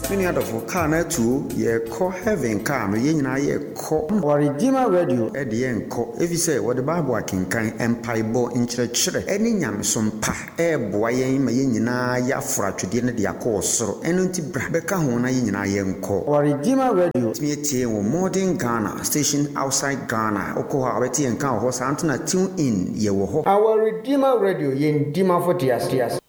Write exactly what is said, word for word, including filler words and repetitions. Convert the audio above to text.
Many other for car too, ye call heaven car, me yin I ye call or Redeemer Radio at the end call. If you say what the Bible can kind empire bo in church, any yam some pa, eh, boy, my yin ya fra to dinner the course, so enunti brabeka hona yin I yen call or Redeemer Radio. Me tea or modern Ghana station outside Ghana, Okoha, Betty and Cow horse Antona tune in ye wo. Our Redeemer Radio yin Dima for Tias.